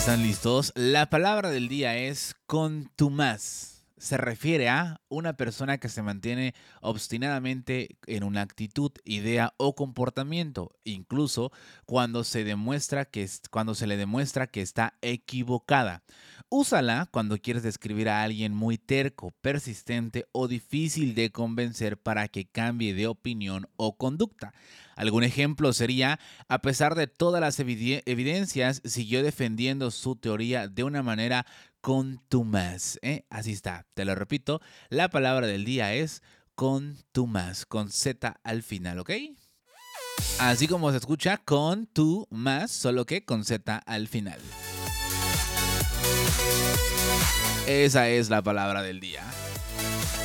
¿Están listos? La palabra del día es contumaz. Se refiere a una persona que se mantiene obstinadamente en una actitud, idea o comportamiento, incluso cuando se le demuestra que está equivocada. Úsala cuando quieres describir a alguien muy terco, persistente o difícil de convencer para que cambie de opinión o conducta. Algún ejemplo sería: a pesar de todas las evidencias, siguió defendiendo su teoría de una manera contumaz. Así está, te lo repito, la palabra del día es contumaz, con Z al final, ¿ok? Así como se escucha, contumaz, solo que con Z al final. Esa es la palabra del día.